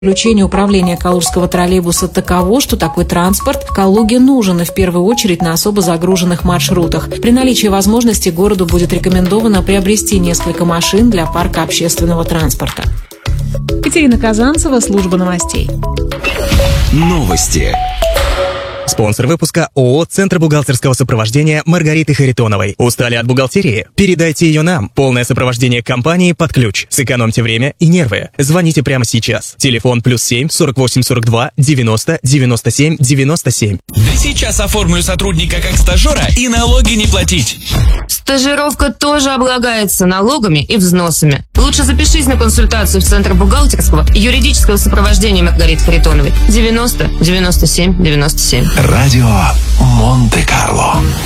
Заключение управления калужского троллейбуса таково, что такой транспорт Калуге нужен и в первую очередь на особо загруженных маршрутах. При наличии возможности городу будет рекомендовано приобрести несколько машин для парка общественного транспорта. Катерина Казанцева, служба новостей. Новости. Спонсор выпуска ООО «Центр бухгалтерского сопровождения» Маргариты Харитоновой. Устали от бухгалтерии? Передайте ее нам. Полное сопровождение компании под ключ. Сэкономьте время и нервы. Звоните прямо сейчас. Телефон +7 48 42 90 97 97. Да сейчас оформлю сотрудника как стажера и налоги не платить. Стажировка тоже облагается налогами и взносами. Лучше запишись на консультацию в Центр бухгалтерского и юридического сопровождения Маргариты Харитоновой. 90 97 97. Радио Монте-Карло.